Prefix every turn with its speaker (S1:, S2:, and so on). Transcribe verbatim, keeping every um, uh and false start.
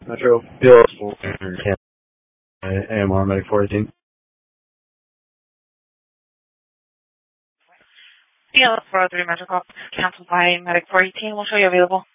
S1: Metro Bill A M R Medic four eighteen.
S2: Yeah, four oh three Metro Call, canceled by Medic four eighteen. We'll show you available.